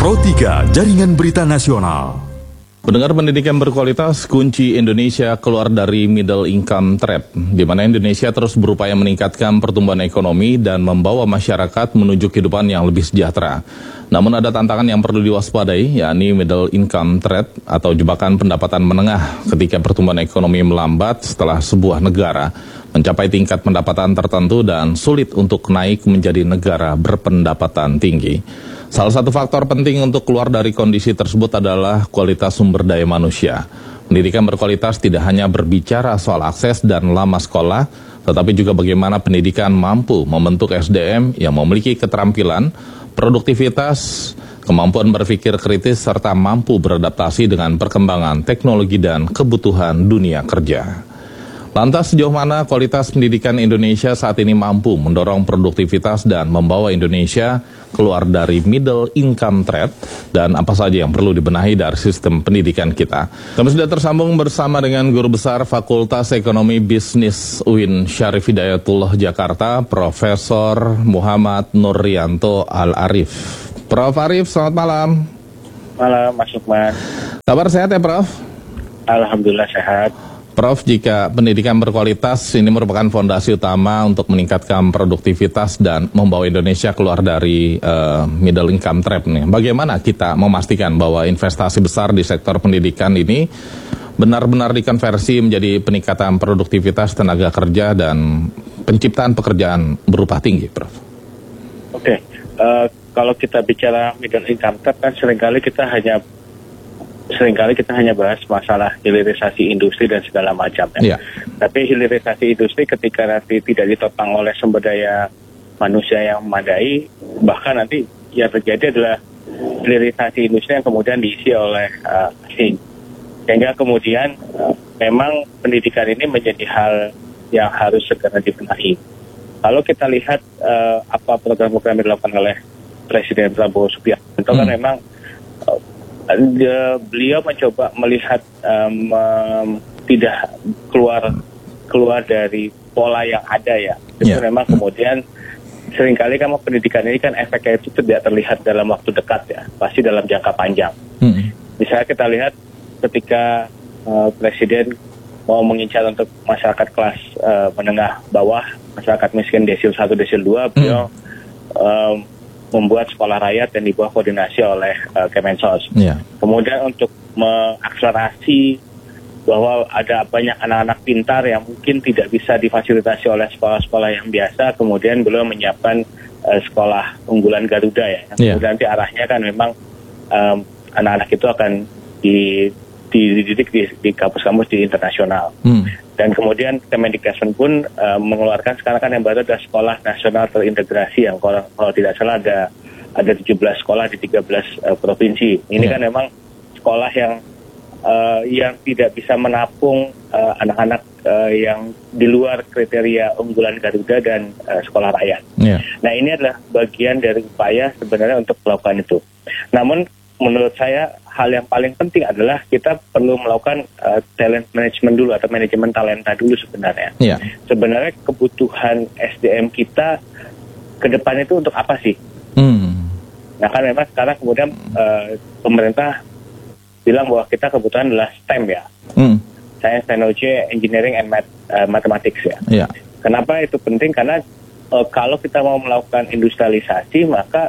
Pro 3 Jaringan Berita Nasional. Pendengar, pendidikan berkualitas kunci Indonesia keluar dari middle income trap, di mana Indonesia terus berupaya meningkatkan pertumbuhan ekonomi dan membawa masyarakat menuju kehidupan yang lebih sejahtera. Namun ada tantangan yang perlu diwaspadai, yakni middle income trap atau jebakan pendapatan menengah ketika pertumbuhan ekonomi melambat setelah sebuah negara mencapai tingkat pendapatan tertentu dan sulit untuk naik menjadi negara berpendapatan tinggi. Salah satu faktor penting untuk keluar dari kondisi tersebut adalah kualitas sumber daya manusia. Pendidikan berkualitas tidak hanya berbicara soal akses dan lama sekolah, tetapi juga bagaimana pendidikan mampu membentuk SDM yang memiliki keterampilan, produktivitas, kemampuan berpikir kritis, serta mampu beradaptasi dengan perkembangan teknologi dan kebutuhan dunia kerja. Lantas sejauh mana kualitas pendidikan Indonesia saat ini mampu mendorong produktivitas dan membawa Indonesia keluar dari middle income trap, dan apa saja yang perlu dibenahi dari sistem pendidikan kita? Kami sudah tersambung bersama dengan Guru Besar Fakultas Ekonomi Bisnis UIN Syarif Hidayatullah Jakarta, Profesor Muhammad Nurrianto Al-Arif. Prof. Arif, selamat malam. Malam, Mas Lukman. Kabar sehat ya, Prof? Alhamdulillah sehat. Prof, jika pendidikan berkualitas ini merupakan fondasi utama untuk meningkatkan produktivitas dan membawa Indonesia keluar dari middle income trap nih, bagaimana kita memastikan bahwa investasi besar di sektor pendidikan ini benar-benar dikonversi menjadi peningkatan produktivitas tenaga kerja dan penciptaan pekerjaan berupa tinggi, Prof? Oke, kalau kita bicara middle income trap kan seringkali kita hanya bahas masalah hilirisasi industri dan segala macam ya. Tapi hilirisasi industri ketika nanti tidak ditopang oleh sumber daya manusia yang memadai, bahkan nanti yang terjadi adalah hilirisasi industri yang kemudian diisi oleh asing. Sehingga kemudian memang pendidikan ini menjadi hal yang harus segera dibenahi. Kalau kita lihat apa program-program yang dilakukan oleh Presiden Prabowo Subianto kan memang beliau mencoba melihat tidak keluar dari pola yang ada ya. Itu memang kemudian seringkali kan pendidikan ini kan efeknya itu tidak terlihat dalam waktu dekat ya, pasti dalam jangka panjang. Misalnya kita lihat ketika Presiden mau mengincar untuk masyarakat kelas menengah bawah, masyarakat miskin desil 1, desil 2, beliau membuat sekolah rakyat dan di bawah koordinasi oleh Kemensos. Kemudian untuk mengakselerasi bahwa ada banyak anak-anak pintar yang mungkin tidak bisa difasilitasi oleh sekolah-sekolah yang biasa, kemudian beliau menyiapkan sekolah unggulan Garuda ya. Kemudian nanti arahnya kan memang anak-anak itu akan dididik di kampus-kampus di internasional. Dan kemudian Kemendikbud pun mengeluarkan sekarang kan yang baru ada sekolah nasional terintegrasi yang kalau tidak salah ada 17 sekolah di 13 provinsi. Ini kan memang sekolah yang tidak bisa menampung anak-anak yang di luar kriteria unggulan Garuda dan sekolah rakyat. Nah, ini adalah bagian dari upaya sebenarnya untuk melakukan itu. Namun menurut saya hal yang paling penting adalah kita perlu melakukan talent management dulu atau manajemen talenta dulu sebenarnya. Sebenarnya kebutuhan SDM kita ke depan itu untuk apa sih? Nah kan memang sekarang kemudian pemerintah bilang bahwa kita kebutuhan adalah STEM ya. Science, Technology, Engineering, and Mathematics ya. Kenapa itu penting? Karena kalau kita mau melakukan industrialisasi maka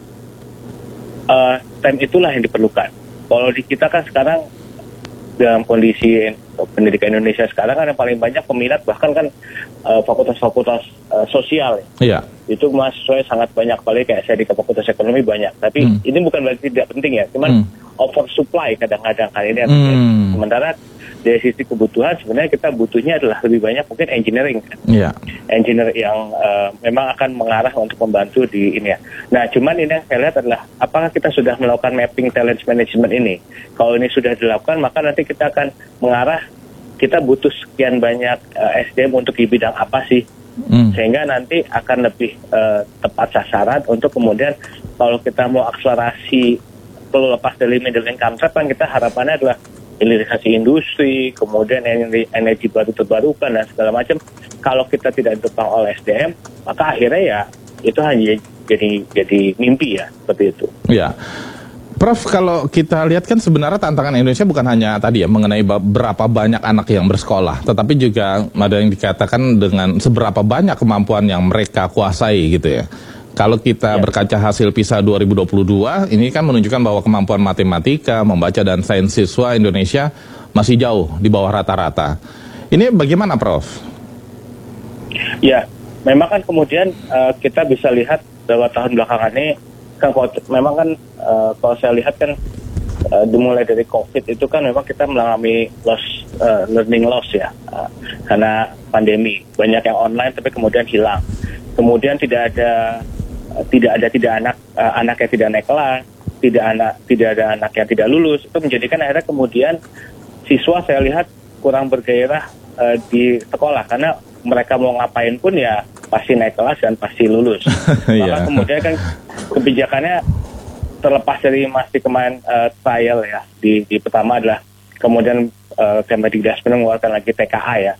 STEM itulah yang diperlukan. Kalau di kita kan sekarang dalam kondisi pendidikan Indonesia sekarang kan yang paling banyak peminat bahkan kan fakultas-fakultas sosial. Itu mahasiswa sangat banyak, apalagi kayak saya di Fakultas Ekonomi banyak. Tapi ini bukan berarti tidak penting ya, cuman oversupply kadang-kadang kan ini. Sementara dari sisi kebutuhan sebenarnya kita butuhnya adalah lebih banyak mungkin engineering. Engineer yang memang akan mengarah untuk membantu di ini ya. Nah cuman ini yang saya lihat adalah apakah kita sudah melakukan mapping talent management ini. Kalau ini sudah dilakukan maka nanti kita akan mengarah kita butuh sekian banyak SDM untuk di bidang apa sih. Sehingga nanti akan lebih tepat sasaran untuk kemudian kalau kita mau akselerasi perlu lepas dari middle income trap kan kita harapannya adalah hilirisasi industri, kemudian energi baru terbarukan dan segala macam. Kalau kita tidak ditopang oleh SDM, maka akhirnya ya itu hanya jadi mimpi ya, seperti itu. Prof, kalau kita lihat kan sebenarnya tantangan Indonesia bukan hanya tadi ya mengenai berapa banyak anak yang bersekolah, tetapi juga ada yang dikatakan dengan seberapa banyak kemampuan yang mereka kuasai gitu ya. Kalau kita berkaca hasil PISA 2022, ini kan menunjukkan bahwa kemampuan matematika, membaca dan sains siswa Indonesia masih jauh di bawah rata-rata. Ini bagaimana, Prof? Ya, memang kan kemudian kita bisa lihat beberapa tahun belakangan ini, kan memang kan kalau saya lihat kan dimulai dari COVID itu kan memang kita mengalami learning loss ya, karena pandemi. Banyak yang online tapi kemudian hilang. Kemudian tidak ada anak yang tidak naik kelas, tidak ada anak yang tidak lulus. Itu menjadikan akhirnya kemudian siswa saya lihat kurang bergairah di sekolah, karena mereka mau ngapain pun ya pasti naik kelas dan pasti lulus. Maka kemudian kan kebijakannya terlepas dari masih kemarin trial ya di pertama adalah kemudian Kemendikbud mengeluarkan lagi TKA ya,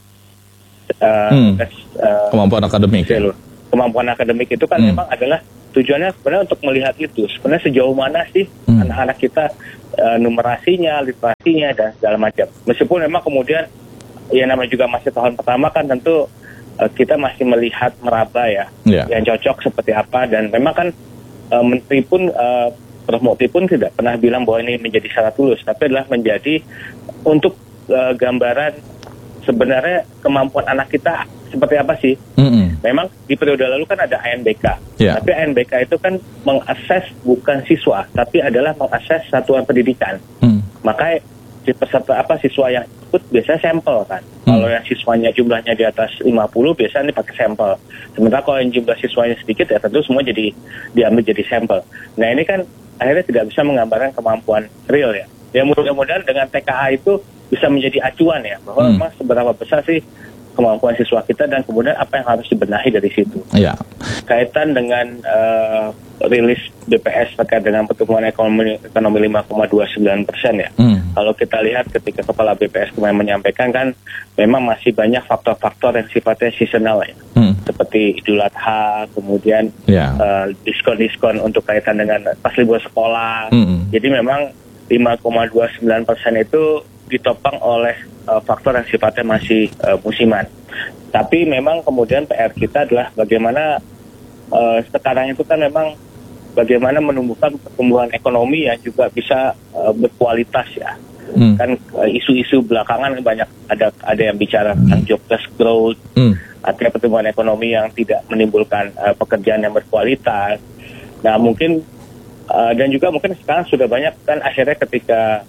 kemampuan akademik. Kemampuan akademik itu kan memang adalah tujuannya sebenarnya untuk melihat itu sebenarnya sejauh mana sih anak-anak kita numerasinya, literasinya dan segala macam. Meskipun memang kemudian ya namanya juga masih tahun pertama kan tentu kita masih melihat meraba ya yang cocok seperti apa, dan memang kan Menteri pun Prof. Mukti pun tidak pernah bilang bahwa ini menjadi syarat lulus, tapi adalah menjadi untuk gambaran sebenarnya kemampuan anak kita seperti apa sih. Memang di periode lalu kan ada ANBK, tapi ANBK itu kan mengakses bukan siswa, tapi adalah mengakses satuan pendidikan. Maka peserta siswa yang ikut biasanya sampel kan. Kalau yang siswanya jumlahnya di atas 50 biasanya dipakai sampel. Sementara kalau yang jumlah siswanya sedikit ya tentu semua diambil jadi sampel. Nah ini kan akhirnya tidak bisa menggambarkan kemampuan real ya. Ya mudah-mudahan dengan TKA itu bisa menjadi acuan ya, bahwa memang seberapa besar sih kemampuan siswa kita dan kemudian apa yang harus dibenahi dari situ. Kaitan dengan rilis BPS terkait dengan pertumbuhan ekonomi 5,29% ya. Kalau kita lihat ketika Kepala BPS kemarin menyampaikan kan memang masih banyak faktor-faktor yang sifatnya seasonal ya. Seperti Idul Adha, kemudian diskon-diskon untuk kaitan dengan pas libur sekolah. Jadi memang 5,29% itu ditopang oleh faktor yang sifatnya masih musiman. Tapi memang kemudian PR kita adalah bagaimana sekarang itu kan memang bagaimana menumbuhkan pertumbuhan ekonomi yang juga bisa berkualitas ya. Kan isu-isu belakangan banyak ada yang bicara tentang jobless growth, artinya pertumbuhan ekonomi yang tidak menimbulkan pekerjaan yang berkualitas. Nah mungkin dan juga mungkin sekarang sudah banyak kan akhirnya ketika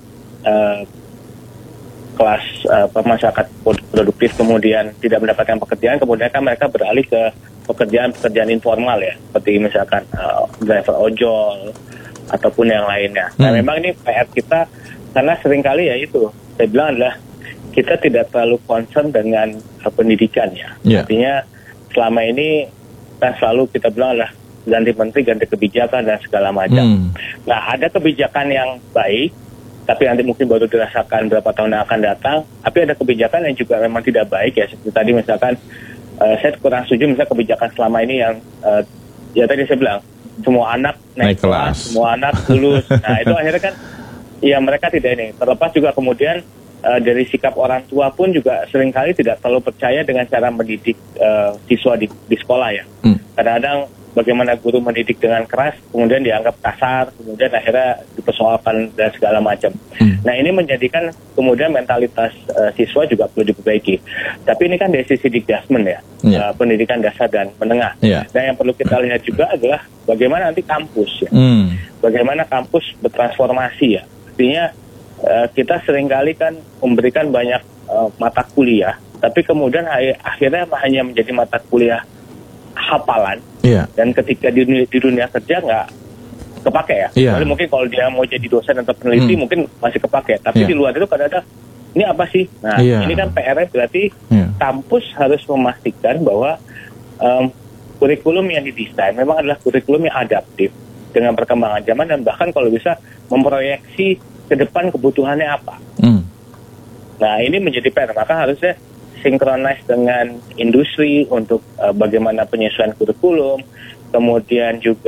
kelas masyarakat produktif kemudian tidak mendapatkan pekerjaan, kemudian kan mereka beralih ke pekerjaan informal ya, seperti misalkan driver ojol ataupun yang lainnya. Nah memang ini PR kita karena seringkali ya itu saya bilang adalah kita tidak terlalu concern dengan pendidikan ya. Artinya selama ini kan selalu kita bilang adalah ganti menteri, ganti kebijakan dan segala macam. Nah ada kebijakan yang baik tapi nanti mungkin baru dirasakan berapa tahun yang akan datang. Tapi ada kebijakan yang juga memang tidak baik ya. Seperti tadi misalkan, saya kurang setuju misalnya kebijakan selama ini yang, ya tadi saya bilang, semua anak naik kelas, semua anak lulus. Nah itu akhirnya kan, ya mereka tidak ini. Terlepas juga kemudian dari sikap orang tua pun juga seringkali tidak terlalu percaya dengan cara mendidik siswa di sekolah ya. Kadang-kadang bagaimana guru mendidik dengan keras, kemudian dianggap kasar, kemudian akhirnya dipersoalkan dan segala macam. Nah ini menjadikan kemudian mentalitas siswa juga perlu diperbaiki. Tapi ini kan dari sisi Dikdasmen ya, pendidikan dasar dan menengah. Nah yang perlu kita lihat juga adalah bagaimana nanti kampus ya, bagaimana kampus bertransformasi ya. Artinya kita seringkali kan memberikan banyak mata kuliah, tapi kemudian akhirnya hanya menjadi mata kuliah hafalan. Dan ketika di dunia kerja nggak kepake ya. Jadi mungkin kalau dia mau jadi dosen atau peneliti mungkin masih kepake. Tapi di luar itu kadang-kadang ini apa sih? Nah ini kan PR-nya berarti kampus harus memastikan bahwa kurikulum yang didesain memang adalah kurikulum yang adaptif dengan perkembangan zaman dan bahkan kalau bisa memproyeksi ke depan kebutuhannya apa. Nah ini menjadi PR, maka harusnya sinkronis dengan industri untuk bagaimana penyesuaian kurikulum, kemudian juga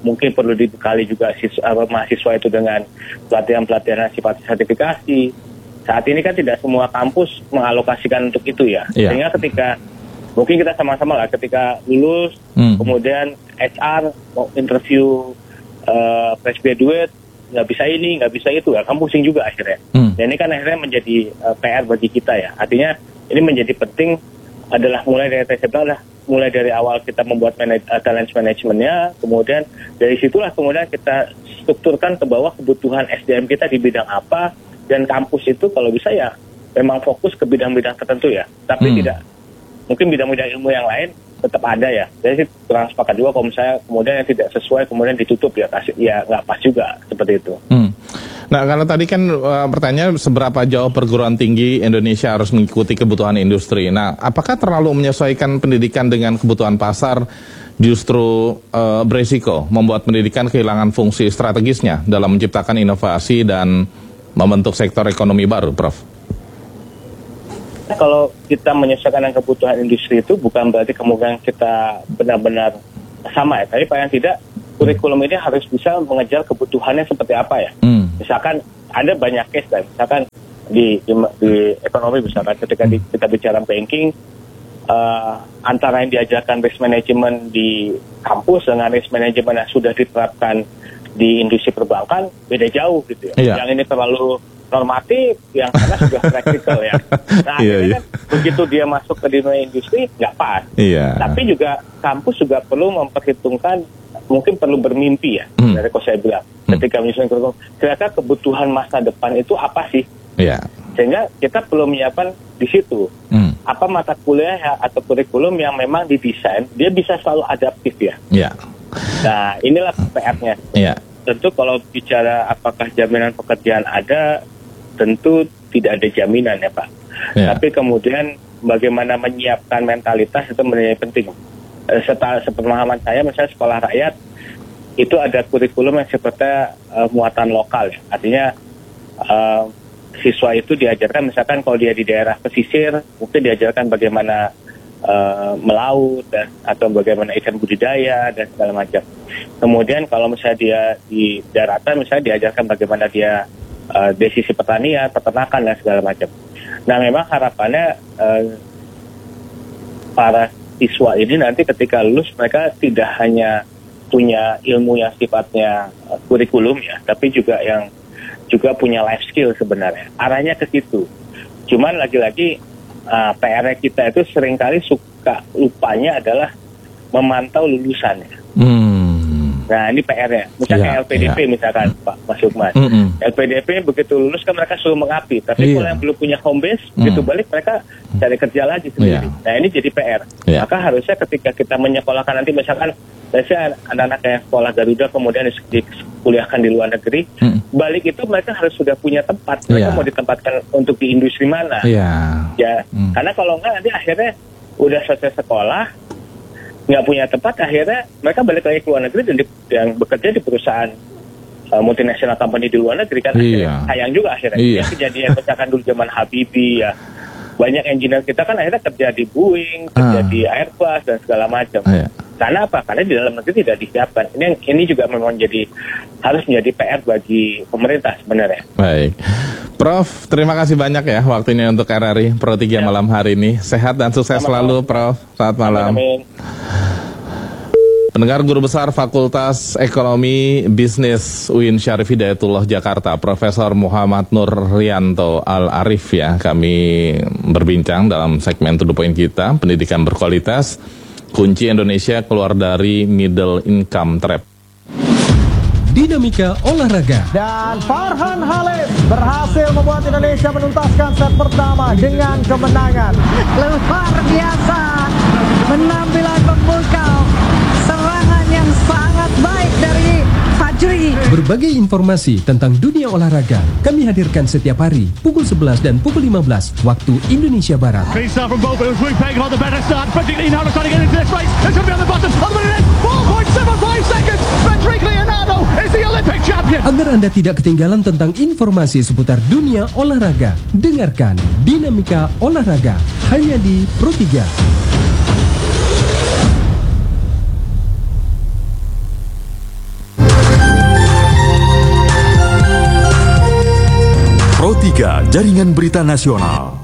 mungkin perlu dibekali juga mahasiswa itu dengan pelatihan-pelatihan sifatnya sertifikasi. Saat ini kan tidak semua kampus mengalokasikan untuk itu ya. Sehingga ketika mungkin kita sama-sama lah ketika lulus, kemudian HR mau interview fresh graduate, nggak bisa ini, nggak bisa itu, ya kamu pusing juga akhirnya. Dan ini kan akhirnya menjadi PR bagi kita ya. Artinya ini menjadi penting adalah mulai dari awal kita membuat talent managementnya, kemudian dari situlah kemudian kita strukturkan ke bawah kebutuhan SDM kita di bidang apa, dan kampus itu kalau bisa ya memang fokus ke bidang-bidang tertentu ya, tapi tidak mungkin bidang-bidang ilmu yang lain tetap ada ya. Jadi kurang sepakat juga kalau misalnya kemudian yang tidak sesuai kemudian ditutup ya, nggak pas juga seperti itu. Nah, kalau tadi kan pertanyaan seberapa jauh perguruan tinggi Indonesia harus mengikuti kebutuhan industri. Nah, apakah terlalu menyesuaikan pendidikan dengan kebutuhan pasar justru beresiko membuat pendidikan kehilangan fungsi strategisnya dalam menciptakan inovasi dan membentuk sektor ekonomi baru, Prof? Kalau kita menyesuaikan dengan kebutuhan industri itu bukan berarti kemungkinan kita benar-benar sama ya, tapi paling tidak kurikulum ini harus bisa mengejar kebutuhannya seperti apa ya. Misalkan ada banyak case lah, misalkan di ekonomi misalkan ketika kita bicara banking, antara yang diajarkan risk management di kampus dengan risk management yang sudah diterapkan di industri perbankan beda jauh gitu ya. Yang ini terlalu normatif, yang sana sudah praktikal ya. Nah akhirnya kan begitu dia masuk ke dunia industri nggak pas. Tapi juga kampus juga perlu memperhitungkan, mungkin perlu bermimpi ya. Dari kok saya bilang ketika menyusun kurikulum, kira-kira kebutuhan masa depan itu apa sih? Sehingga kita perlu menyiapkan di situ apa mata kuliah ya, atau kurikulum yang memang didesain dia bisa selalu adaptif ya. Nah inilah PR-nya. Tentu kalau bicara apakah jaminan pekerjaan ada, tentu tidak ada jaminan ya Pak. Tapi kemudian bagaimana menyiapkan mentalitas itu menjadi penting. Sepemahaman saya, misalnya sekolah rakyat itu ada kurikulum yang sifatnya muatan lokal ya. Artinya siswa itu diajarkan, misalkan kalau dia di daerah pesisir, mungkin diajarkan bagaimana melaut atau bagaimana ikan budidaya dan segala macam. Kemudian kalau misalnya dia di daratan, misalnya diajarkan bagaimana dia dari sisi pertanian, peternakan dan segala macam. Nah memang harapannya para siswa ini nanti ketika lulus mereka tidak hanya punya ilmu yang sifatnya kurikulum ya, tapi juga punya life skill sebenarnya. Arahnya ke situ. Cuman lagi-lagi PR kita itu seringkali suka lupanya adalah memantau lulusannya. Nah ini PR-nya. Misalkan LPDP misalkan Pak Mas Lukman. LPDP begitu lulus kan mereka suruh mengapi. Tapi kalau yang belum punya home base, begitu balik mereka cari kerja lagi sendiri. Nah ini jadi PR. Maka harusnya ketika kita menyekolahkan nanti misalkan biasanya anak-anak yang sekolah Garuda kemudian dikuliahkan di luar negeri, balik itu mereka harus sudah punya tempat. Mereka mau ditempatkan untuk di industri mana. Karena kalau enggak nanti akhirnya udah selesai sekolah nggak punya tempat, akhirnya mereka balik lagi ke luar negeri dan yang bekerja di perusahaan multinasional company di luar negeri kan. Sayang juga akhirnya. Yang kejadian misalkan dulu zaman Habibie ya, banyak engineer kita kan akhirnya kerja di Boeing, kerja di Airbus dan segala macam. Karena apa? Karena di dalam negeri tidak disiapkan. Ini juga memang harus menjadi PR bagi pemerintah sebenarnya. Baik. Prof, terima kasih banyak ya waktunya untuk RRI Pro 3 malam hari ini. Sehat dan sukses selalu, Prof. Selamat malam. Amin. Pendengar, Guru Besar Fakultas Ekonomi Bisnis UIN Syarif Hidayatullah Jakarta, Profesor Muhammad Nurrianto Al-Arif ya, kami berbincang dalam segmen To The Point kita, pendidikan berkualitas, kunci Indonesia keluar dari middle income trap. Dinamika olahraga. Dan Farhan Halim berhasil membuat Indonesia menuntaskan set pertama dengan kemenangan. Luar biasa, penampilan pemukau, serangan yang sangat baik dari Fajri. Berbagai informasi tentang dunia olahraga kami hadirkan setiap hari pukul 11 dan pukul 15 waktu Indonesia Barat. Agar Anda tidak ketinggalan tentang informasi seputar dunia olahraga, dengarkan Dinamika Olahraga hanya di Pro 3. Pro 3 Jaringan Berita Nasional.